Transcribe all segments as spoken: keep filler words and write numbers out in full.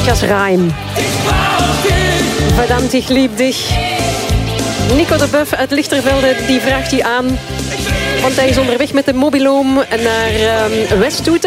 Matthias Reim. Verdammt, ich lieb dich. Nico de Buff uit Lichtervelde die vraagt hij aan. Want hij is onderweg met de mobiloom naar um, Westtoeter.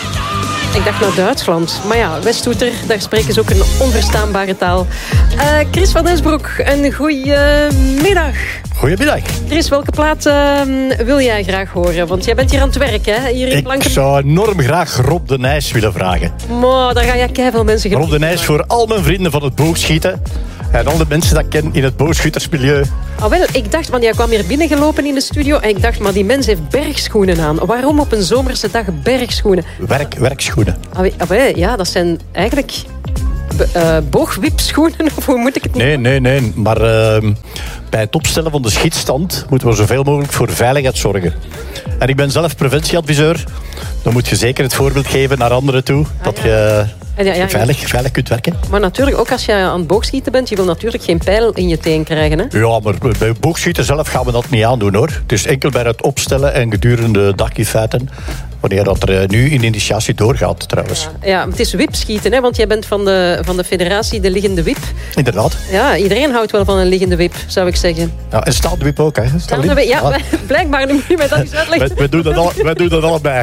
Ik dacht naar Duitsland. Maar ja, Westtoeter, daar spreken ze ook een onverstaanbare taal. Uh, Chris van Esbroek, een goeie middag. Goedemiddag. Chris, welke plaat uh, wil jij graag horen? Want jij bent hier aan het werk, hè? Hier in Ik Blanken... zou enorm graag Rob de Nijs willen vragen. Maar daar ga jij keiveel mensen Rob de Nijs voor al mijn vrienden van het boogschieten. En al de mensen dat ik ken in het boogschuttersmilieu. Ah, wel, ik dacht, want jij kwam hier binnengelopen in de studio en ik dacht, maar die mens heeft bergschoenen aan. Waarom op een zomerse dag bergschoenen? Werk, werkschoenen. Ah, we- ah, wel, ja, dat zijn eigenlijk be- uh, boogwipschoenen, of hoe moet ik het Nee, nee, nee. Maar uh, bij het opstellen van de schietstand moeten we zoveel mogelijk voor veiligheid zorgen. En ik ben zelf preventieadviseur. Dan moet je zeker het voorbeeld geven naar anderen toe. Ah, dat ja. je En ja, ja, veilig, veilig kunt werken. Maar natuurlijk, ook als je aan het boogschieten bent, je wil natuurlijk geen pijl in je teen krijgen, hè? Ja, maar bij boogschieten zelf gaan we dat niet aandoen, hoor. Het is enkel bij het opstellen en gedurende de dag in feite. Wanneer dat er nu in de initiatie doorgaat, trouwens. Ja, ja, het is wipschieten, hè? Want jij bent van de, van de federatie De Liggende Wip. Inderdaad. Ja, iedereen houdt wel van een liggende wip, zou ik zeggen. Ja, en staande wip ook, hè? Staande wip, ja, wij- blijkbaar, nu moet je mij dat eens uitleggen. Wij, wij, doen dat al, wij doen dat allebei.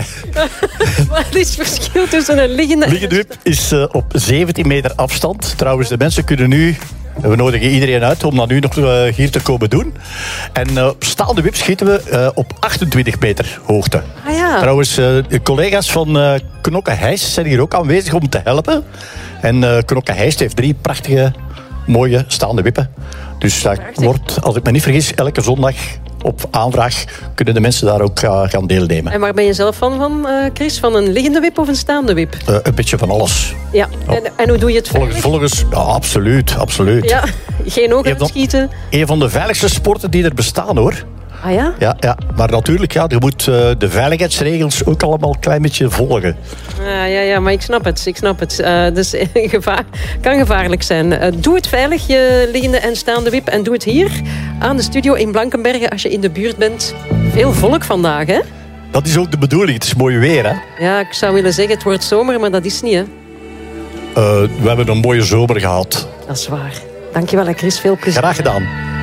Wat is het verschil tussen een liggende... Liggende wip is uh, op zeventien meter afstand. Trouwens, de mensen kunnen nu... We nodigen iedereen uit om dat nu nog uh, hier te komen doen. En uh, op staande wip schieten we uh, op achtentwintig meter hoogte. Ah ja. Trouwens, uh, de collega's van uh, Knokke Heist zijn hier ook aanwezig om te helpen. En uh, Knokke Heist heeft drie prachtige, mooie staande wippen. Dus dat wordt, als ik me niet vergis, elke zondag op aanvraag kunnen de mensen daar ook uh, gaan deelnemen. En waar ben je zelf van, van uh, Chris? Van een liggende wip of een staande wip? Uh, een beetje van alles. Ja, en, en hoe doe je het Volgens, veilig? volgens ja, absoluut, absoluut. Ja, geen ogen Een van- uitschieten. Een van de veiligste sporten die er bestaan, hoor. Ah ja? Ja, ja. Maar natuurlijk, ja, je moet uh, de veiligheidsregels ook allemaal een klein beetje volgen. Ja, ja, ja, maar ik snap het. Ik snap het. Uh, dus gevaar, kan gevaarlijk zijn. Uh, doe het veilig, je liggende en staande wip. En doe het hier aan de studio in Blankenberge als je in de buurt bent. Veel volk vandaag, hè? Dat is ook de bedoeling. Het is mooi weer, hè. Ja, ik zou willen zeggen het wordt zomer, maar dat is niet, hè? Uh, we hebben een mooie zomer gehad. Dat is waar. Dankjewel, hè, Chris. Veel plezier. Graag gedaan.